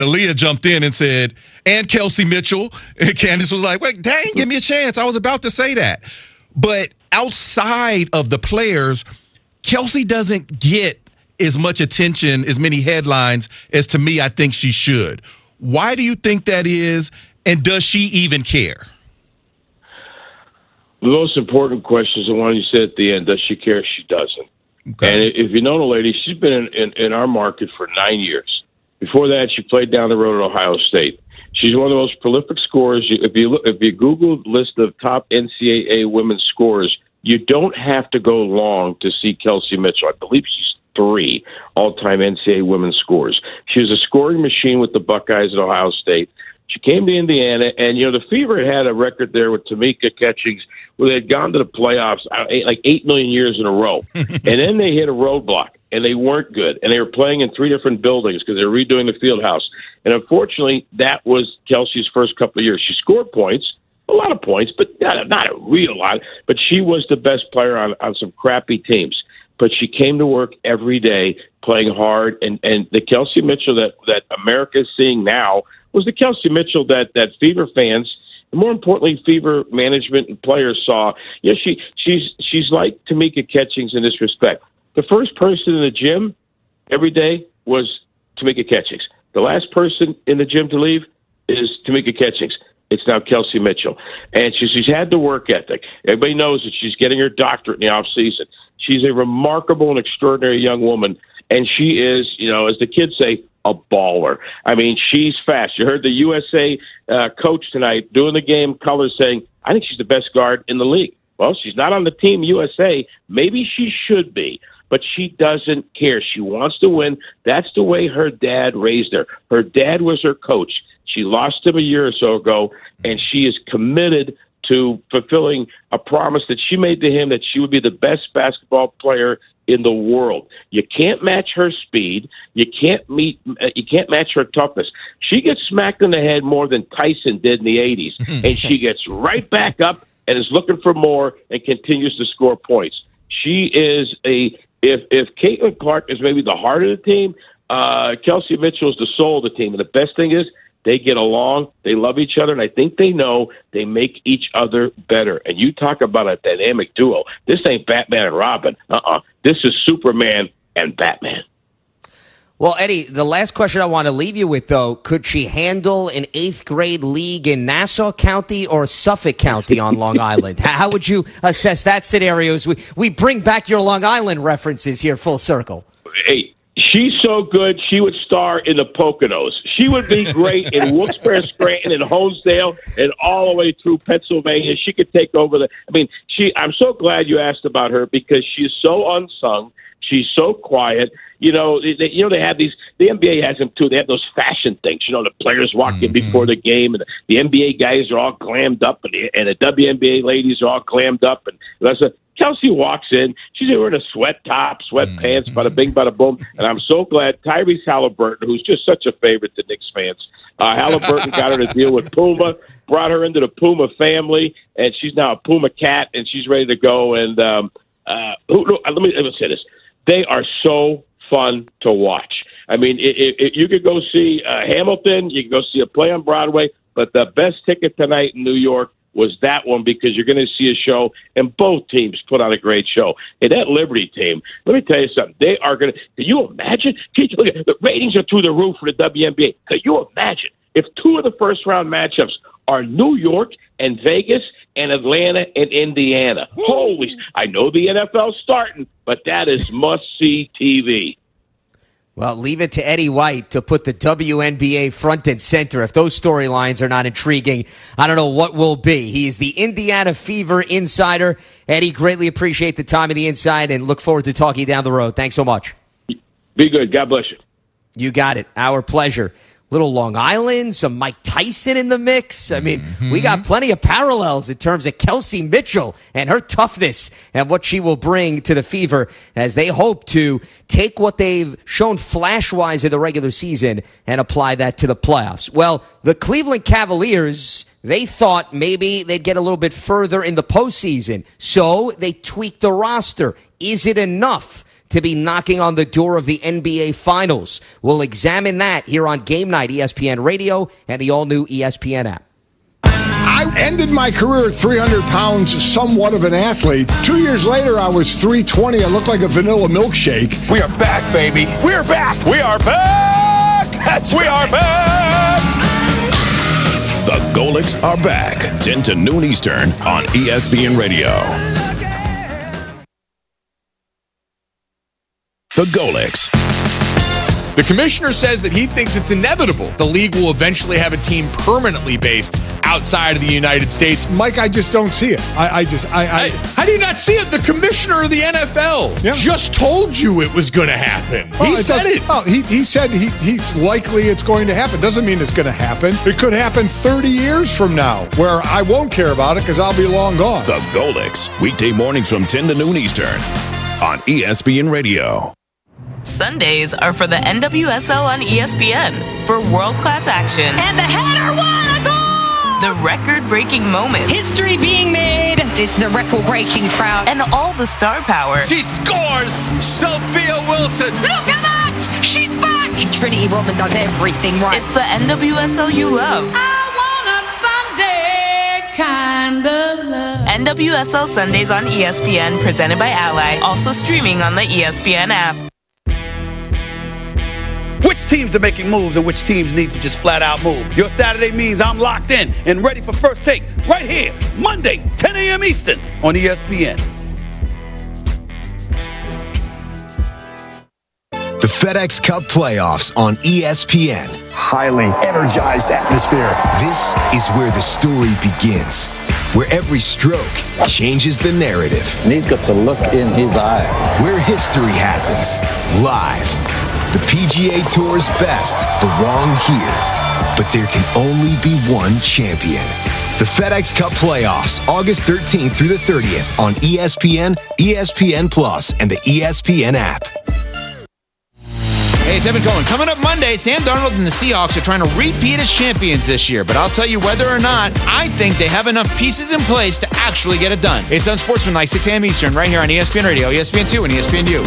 Aaliyah jumped in and said, and Kelsey Mitchell. And Candace was like, wait, dang, give me a chance. I was about to say that. But outside of the players, Kelsey doesn't get as much attention, as many headlines as to me I think she should. Why do you think that is, and does she even care? The most important question is the one you said at the end. Does she care? She doesn't. Okay. And if you know the lady, she's been in our market for 9 years. Before that, she played down the road at Ohio State. She's one of the most prolific scorers. If you Google the list of top NCAA women's scorers, you don't have to go long to see Kelsey Mitchell. I believe she's 3 all-time NCAA women's scorers. She was a scoring machine with the Buckeyes at Ohio State. She came to Indiana, and, the Fever had a record there with Tamika Catchings where they had gone to the playoffs like 8 million years in a row. And then they hit a roadblock, and they weren't good. And they were playing in 3 different buildings because they were redoing the field house. And unfortunately, that was Kelsey's first couple of years. She scored points, a lot of points, but not a real lot. But she was the best player on some crappy teams. But she came to work every day playing hard. And the Kelsey Mitchell that America is seeing now was the Kelsey Mitchell that Fever fans, and more importantly, Fever management and players saw. She's like Tamika Catchings in this respect. The first person in the gym every day was Tamika Catchings. The last person in the gym to leave is Tamika Catchings. It's now Kelsey Mitchell. And she's had the work ethic. Everybody knows that she's getting her doctorate in the offseason. She's a remarkable and extraordinary young woman. And she is, as the kids say, a baller. I mean, she's fast. You heard the USA coach tonight doing the game colors saying, I think she's the best guard in the league. Well, she's not on the team USA. Maybe she should be, but she doesn't care. She wants to win. That's the way her dad raised her. Her dad was her coach. She lost him a year or so ago, and she is committed to fulfilling a promise that she made to him that she would be the best basketball player in the world. You can't match her speed. You can't match her toughness. She gets smacked in the head more than Tyson did in the 80s, and she gets right back up and is looking for more and continues to score points. She is if Caitlin Clark is maybe the heart of the team, Kelsey Mitchell is the soul of the team. And the best thing is they get along, they love each other, and I think they know they make each other better. And you talk about a dynamic duo. This ain't Batman and Robin. This is Superman and Batman. Well, Eddie, the last question I want to leave you with, though, could she handle an 8th grade league in Nassau County or Suffolk County on Long Island? How would you assess that scenario as we bring back your Long Island references here full circle? Hey, she's so good, she would star in the Poconos. She would be great in Wilkes-Barre, Scranton, and Honesdale, and all the way through Pennsylvania. She could take over I'm so glad you asked about her because she's so unsung. She's so quiet. They have these. The NBA has them too. They have those fashion things. The players walk in before the game, and the NBA guys are all glammed up, and the WNBA ladies are all glammed up. And Kelsey walks in. She's wearing a sweat top, sweatpants, bada bing, bada boom. And I'm so glad Tyrese Halliburton, who's just such a favorite to Knicks fans, Halliburton got her to deal with Puma, brought her into the Puma family, and she's now a Puma cat, and she's ready to go. And let me say this: they are so fun to watch. I mean, you could go see Hamilton, you could go see a play on Broadway, but the best ticket tonight in New York was that one because you're going to see a show, and both teams put on a great show. And that Liberty team, let me tell you something. They are going to – can you imagine? The ratings are through the roof for the WNBA. Can you imagine if 2 of the first-round matchups are New York and Vegas and Atlanta and Indiana? Holy – I know the NFL's starting, but that is must-see TV. Well, leave it to Eddie White to put the WNBA front and center. If those storylines are not intriguing, I don't know what will be. He is the Indiana Fever insider. Eddie, greatly appreciate the time and the insight and look forward to talking down the road. Thanks so much. Be good. God bless you. You got it. Our pleasure. Little Long Island, some Mike Tyson in the mix. I mean, we got plenty of parallels in terms of Kelsey Mitchell and her toughness and what she will bring to the Fever as they hope to take what they've shown flash-wise in the regular season and apply that to the playoffs. Well, the Cleveland Cavaliers, they thought maybe they'd get a little bit further in the postseason, so they tweaked the roster. Is it enough to be knocking on the door of the NBA Finals? We'll examine that here on Game Night, ESPN Radio, and the all-new ESPN app. I ended my career at 300 pounds, somewhat of an athlete. 2 years later, I was 320. I looked like a vanilla milkshake. We are back, baby. We are back. We are back. We are back. The Golics are back. 10 to noon Eastern on ESPN Radio. The Golics. The commissioner says that he thinks it's inevitable the league will eventually have a team permanently based outside of the United States. Mike, I just don't see it. How do you not see it? The commissioner of the NFL just told you it was going to happen. He said it. Well, he said he's likely it's going to happen. Doesn't mean it's going to happen. It could happen 30 years from now, where I won't care about it because I'll be long gone. The Golics, weekday mornings from 10 to noon Eastern on ESPN Radio. Sundays are for the NWSL on ESPN for world-class action. And the header won a goal! The record-breaking moments. History being made. It's the record-breaking crowd. And all the star power. She scores! Sophia Wilson! Look at that! She's back! Trinity Rodman does everything right. It's the NWSL you love. I want a Sunday kind of love. NWSL Sundays on ESPN, presented by Ally. Also streaming on the ESPN app. Which teams are making moves and which teams need to just flat out move? Your Saturday means I'm locked in and ready for First Take right here, Monday, 10 a.m. Eastern on ESPN. The FedEx Cup playoffs on ESPN. Highly energized atmosphere. This is where the story begins, where every stroke changes the narrative. And he's got the look in his eye. Where history happens, live. The PGA Tour's best belong here, but there can only be one champion. The FedEx Cup playoffs, August 13th through the 30th on ESPN, ESPN Plus, and the ESPN app. Hey, it's Evan Cohen. Coming up Monday, Sam Darnold and the Seahawks are trying to repeat as champions this year. But I'll tell you whether or not, I think they have enough pieces in place to actually get it done. It's Unsportsmanlike, 6 a.m. Eastern, right here on ESPN Radio, ESPN2, and ESPNU.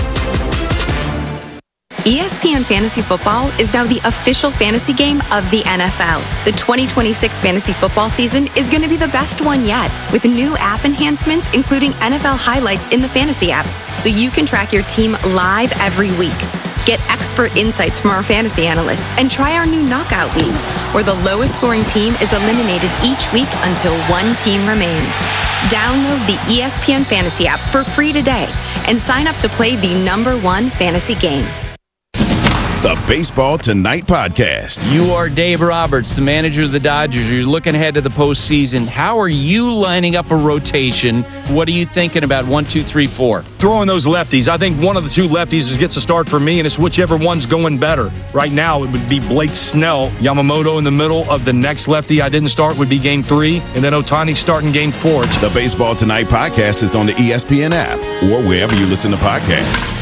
ESPN Fantasy Football is now the official fantasy game of the NFL. The 2026 fantasy football season is going to be the best one yet, with new app enhancements, including NFL highlights in the fantasy app, so you can track your team live every week. Get expert insights from our fantasy analysts and try our new knockout leagues, where the lowest scoring team is eliminated each week until one team remains. Download the ESPN Fantasy app for free today and sign up to play the #1 fantasy game. The Baseball Tonight podcast. You are Dave Roberts, the manager of the Dodgers. You're looking ahead to the postseason. How are you lining up a rotation? What are you thinking about 1, 2, 3, 4? Throwing those lefties. I think one of the two lefties gets a start for me, and it's whichever one's going better. Right now, it would be Blake Snell. Yamamoto in the middle of the next lefty I didn't start would be Game 3, and then Ohtani starting Game 4. The Baseball Tonight podcast is on the ESPN app or wherever you listen to podcasts.